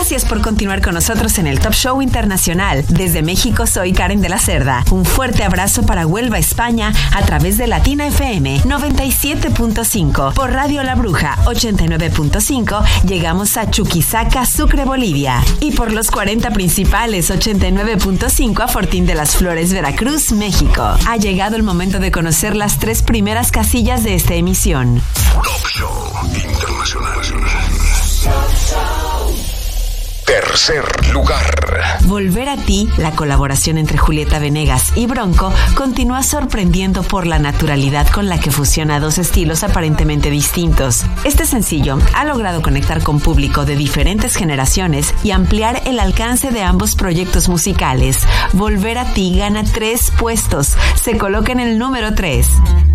Gracias por continuar con nosotros en el Top Show Internacional. Desde México soy Karen de la Cerda. Un fuerte abrazo para Huelva, España, a través de Latina FM 97.5. Por Radio La Bruja 89.5 llegamos a Chuquisaca, Sucre, Bolivia. Y por los 40 principales 89.5 a Fortín de las Flores, Veracruz, México. Ha llegado el momento de conocer las 3 primeras casillas de esta emisión. Top Show Internacional. Tercer lugar. Volver a ti, la colaboración entre Julieta Venegas y Bronco, continúa sorprendiendo por la naturalidad con la que fusiona dos estilos aparentemente distintos. Este sencillo ha logrado conectar con público de diferentes generaciones y ampliar el alcance de ambos proyectos musicales. Volver a ti gana 3 puestos, se coloca en el número 3.